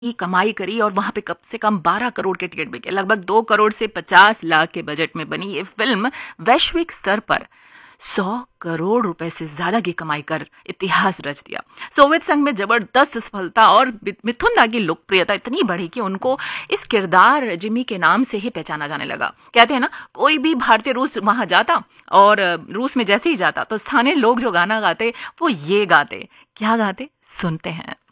की कमाई करी और वहां पे कम से कम 12 करोड़ के टिकट बिके। लगभग 2 करोड़ से 50 लाख के बजट में बनी ये फिल्म वैश्विक स्तर पर 100 करोड़ रुपए से ज्यादा की कमाई कर इतिहास रच दिया। सोवियत संघ में जबरदस्त सफलता और मिथुन दा की लोकप्रियता इतनी बढ़ी कि उनको इस किरदार जिमी के नाम से ही पहचाना जाने लगा। कहते हैं ना, कोई भी भारतीय रूस वहां जाता और रूस में जैसे ही जाता तो स्थानीय लोग जो गाना गाते वो ये गाते। क्या गाते, सुनते हैं।